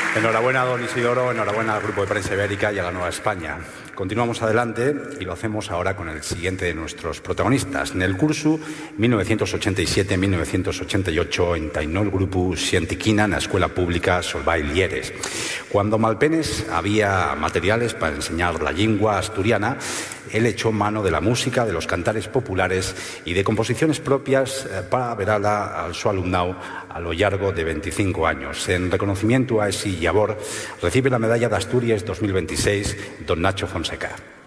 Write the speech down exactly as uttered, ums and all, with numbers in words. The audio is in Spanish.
Enhorabuena, don Isidoro, enhorabuena al Grupo de Prensa Ibérica y a la Nueva España. Continuamos adelante y lo hacemos ahora con el siguiente de nuestros protagonistas. En el curso mil novecientos ochenta y siete mil novecientos ochenta y ocho entainó el grupo Xientiquina en la Escuela Pública Solvay Lieres. Cuando Malpenes había materiales para enseñar la lengua asturiana, él echó mano de la música, de los cantares populares y de composiciones propias para verala al su alumnado a lo largo de veinticinco años. En reconocimiento a ese labor, recibe la medalla de Asturias dos mil veintiséis don Nacho Fonseca.